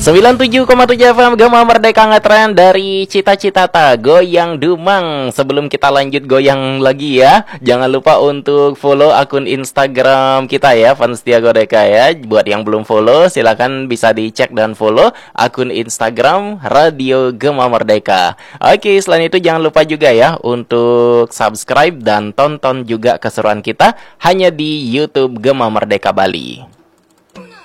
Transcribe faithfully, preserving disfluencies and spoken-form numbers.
sembilan puluh tujuh koma tujuh F M Gema Merdeka ngetren dari Cita-Citata Goyang Dumang. Sebelum kita lanjut goyang lagi ya, jangan lupa untuk follow akun Instagram kita ya, Fansetia Godeka ya. Buat yang belum follow, silakan bisa dicek dan follow akun Instagram Radio Gema Merdeka. Oke, selain itu jangan lupa juga ya untuk subscribe dan tonton juga keseruan kita hanya di YouTube Gema Merdeka Bali.